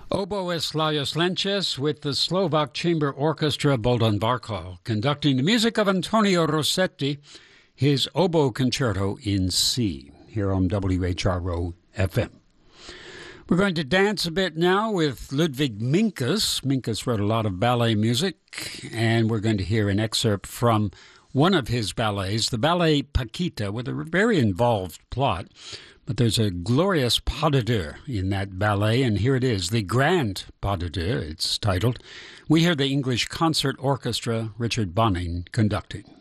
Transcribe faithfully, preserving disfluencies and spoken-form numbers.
Oboist Lajos Lences with the Slovak Chamber Orchestra Bohdan Varkal, conducting the music of Antonio Rossetti, his oboe concerto in C, here on W H R O F M. We're going to dance a bit now with Ludwig Minkus. Minkus wrote a lot of ballet music, and we're going to hear an excerpt from one of his ballets, the ballet Paquita, with a very involved plot. But there's a glorious pas de deux in that ballet, and here it is, the Grand Pas de Deux, it's titled. We hear the English Concert Orchestra, Richard Bonning, conducting.